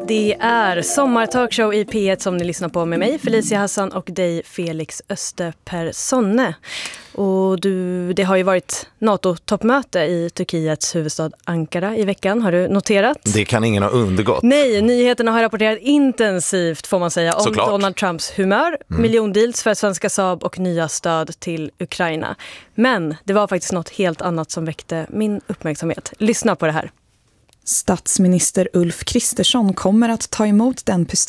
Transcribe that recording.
Det är sommartalkshow i P1 som ni lyssnar på med mig, Felicia Hassan, och dig, Felix Österpersonne. Och det har ju varit NATO-toppmöte i Turkiets huvudstad Ankara i veckan. Har du noterat? Det kan ingen ha undgått. Nej, nyheterna har rapporterat intensivt, får man säga, om Såklart. Donald Trumps humör, miljondeals för svenska Saab och nya stöd till Ukraina. Men det var faktiskt något helt annat som väckte min uppmärksamhet. Lyssna på det här. Statsminister Ulf Kristersson kommer att ta emot den